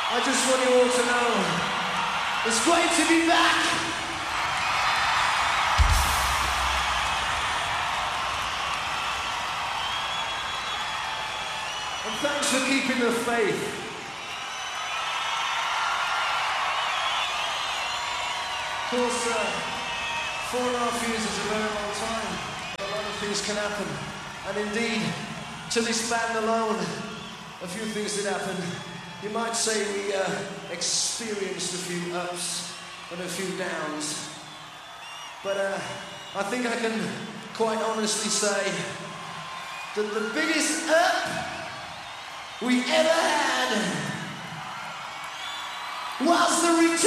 I just want you all to know, it's great to be back. And thanks for keeping the faith. Of course, 4.5 years is a very long time. A lot of things can happen. And indeed, to this band alone, a few things did happen. You might say we experienced a few ups and a few downs. But I think I can quite honestly say that the biggest up we ever had was the return.